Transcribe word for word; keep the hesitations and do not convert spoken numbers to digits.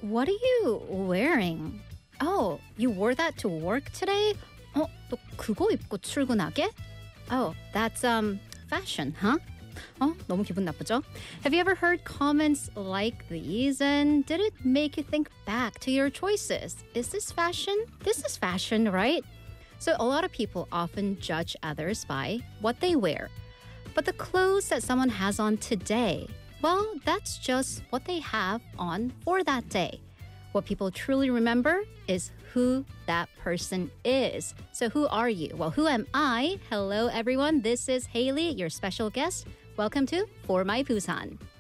What are you wearing? Oh, you wore that to work today? 어, 너 그거 입고 출근하게? Oh, that's um fashion, huh? 어, 너무 기분 나쁘죠? Have you ever heard comments like these and did it make you think back to your choices? Is this fashion? This is fashion, right? So a lot of people often judge others by what they wear. But the clothes that someone has on today, well, that's just what they have on for that day. What people truly remember is who that person is. So who are you? Well, who am I? Hello, everyone. This is Haley, your special guest. Welcome to For My Busan.